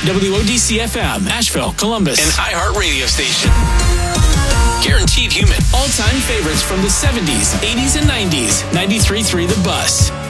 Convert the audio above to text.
WODC-FM, Asheville, Columbus. An iHeart radio station. Guaranteed human. All-time favorites from the 70s, 80s, and 90s. 93.3 The Bus.